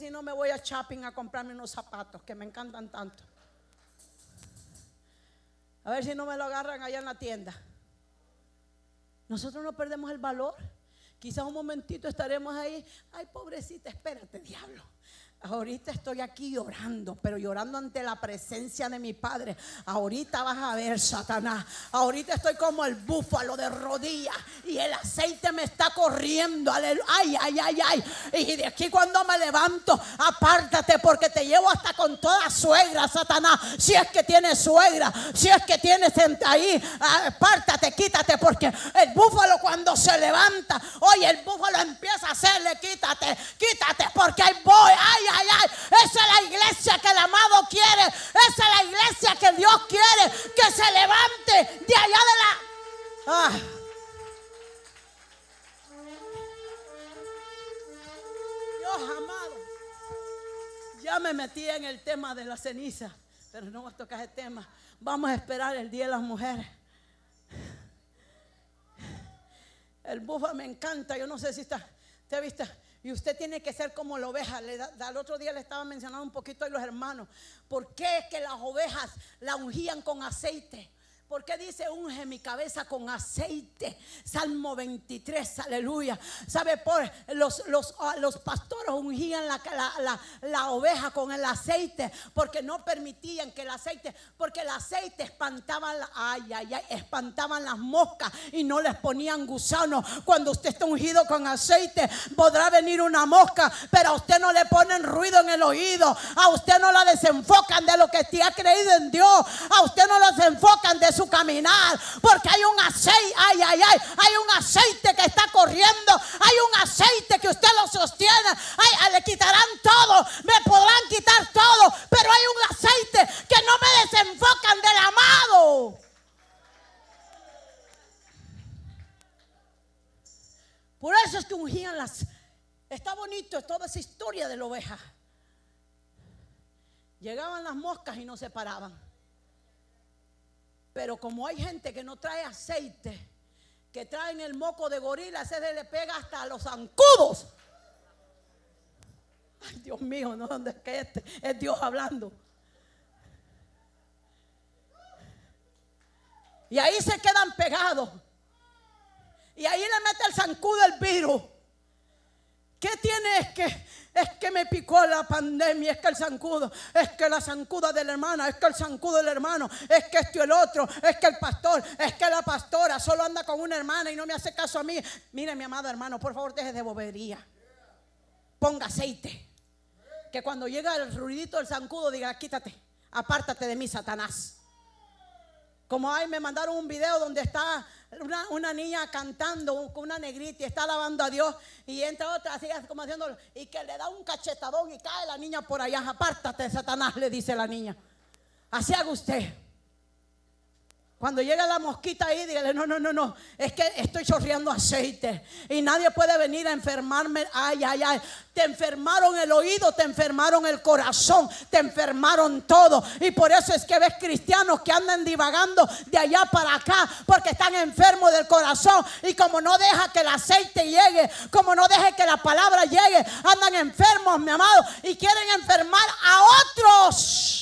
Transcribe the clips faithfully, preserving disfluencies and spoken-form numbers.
si no me voy a shopping a comprarme unos zapatos que me encantan tanto. A ver si no me lo agarran allá en la tienda. Nosotros no perdemos el valor. Quizás un momentito estaremos ahí. Ay, pobrecita, espérate, diablo. Ahorita estoy aquí llorando, pero llorando ante la presencia de mi Padre. Ahorita vas a ver, Satanás. Ahorita estoy como el búfalo de rodillas y el aceite me está corriendo. Ay, ay, ay, ay. Y de aquí cuando me levanto, apártate porque te llevo hasta con toda suegra, Satanás. Si es que tienes suegra, si es que tienes ahí, apártate, quítate, porque el búfalo cuando se levanta, oye, el búfalo empieza a hacerle, quítate, quítate, porque ahí voy. Ay, ay, ay. Esa es la iglesia que el amado quiere. Esa es la iglesia que Dios quiere que se levante de allá de la... Ah. Dios amado, ya me metí en el tema de la ceniza, pero no voy a tocar ese tema. Vamos a esperar el día de las mujeres. El búfalo me encanta. Yo no sé si está, ¿te viste? Y usted tiene que ser como la oveja. Le da, al otro día le estaba mencionando un poquito a los hermanos. ¿Por qué es que las ovejas la ungían con aceite? ¿Por qué dice unge mi cabeza con aceite? Salmo veintitrés, aleluya. ¿Sabe? Por los, los, los pastores ungían la, la, la, la oveja con el aceite, porque no permitían que el aceite, porque el aceite espantaban, ay, ay, ay, espantaban las moscas y no les ponían gusanos. Cuando usted está ungido con aceite, podrá venir una mosca, pero a usted no le ponen ruido en el oído, a usted no la desenfocan de lo que te ha creído en Dios, a usted no la desenfocan de su caminar, porque hay un aceite, ay, ay, ay, hay un aceite que está corriendo, hay un aceite que usted lo sostiene. Ay, le quitarán todo, me podrán quitar todo, pero hay un aceite que no me desenfocan del amado. Por eso es que ungían las. Está bonito toda esa historia de la oveja. Llegaban las moscas y no se paraban. Pero como hay gente que no trae aceite, que traen el moco de gorila, ese le pega hasta a los zancudos. Ay, Dios mío, no, ¿dónde es que este es Dios hablando? Y ahí se quedan pegados. Y ahí le mete el zancudo el virus. ¿Qué tiene? Es que, es que me picó la pandemia, es que el zancudo, es que la zancuda de la hermana, es que el zancudo del hermano, es que esto y el otro, es que el pastor, es que la pastora solo anda con una hermana y no me hace caso a mí. Mire, mi amado hermano, por favor, deje de bobería. Ponga aceite. Que cuando llega el ruidito del zancudo diga, quítate, apártate de mí, Satanás. Como ahí me mandaron un video donde está una, una niña cantando con una negrita y está alabando a Dios, y entra otra así como haciéndolo, y que le da un cachetadón y cae la niña por allá. Apártate, Satanás, le dice la niña. Así haga usted. Cuando llega la mosquita ahí, dígale, no, no, no, no, es que estoy chorreando aceite y nadie puede venir a enfermarme. Ay, ay, ay, te enfermaron el oído, te enfermaron el corazón, te enfermaron todo. Y por eso es que ves cristianos que andan divagando de allá para acá, porque están enfermos del corazón. Y como no deja que el aceite llegue, como no deja que la palabra llegue, andan enfermos, mi amado, y quieren enfermar a otros.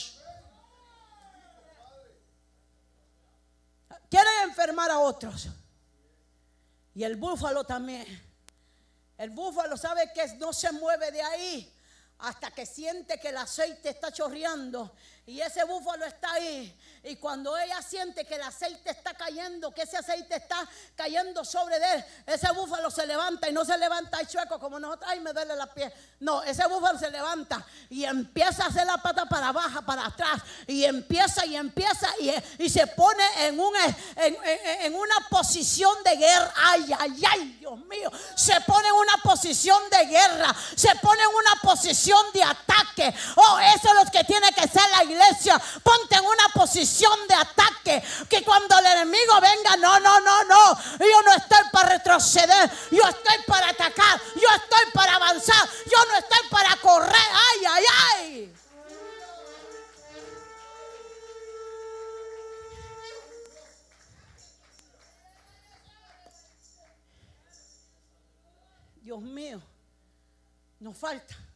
Quieren enfermar a otros. Y el búfalo también. El búfalo sabe que no se mueve de ahí hasta que siente que el aceite está chorreando. Y ese búfalo está ahí. Y cuando ella siente que el aceite está cayendo, que ese aceite está cayendo sobre de él, ese búfalo se levanta. Y no se levanta ahí chueco como nosotros. Ay, me duele la piel. No, ese búfalo se levanta y empieza a hacer la pata para abajo, para atrás. Y empieza y empieza y, y se pone en, un, en, en, en una posición de guerra. Ay, ay, ay, Dios mío. Se pone en una posición de guerra. Se pone en una posición de ataque. Oh, eso es lo que tiene que ser la iglesia. Iglesia, ponte en una posición de ataque, que cuando el enemigo venga, no, no, no, no, yo no estoy para retroceder, yo estoy para atacar, yo estoy para avanzar, yo no estoy para correr. Ay, ay, ay. Dios mío, nos falta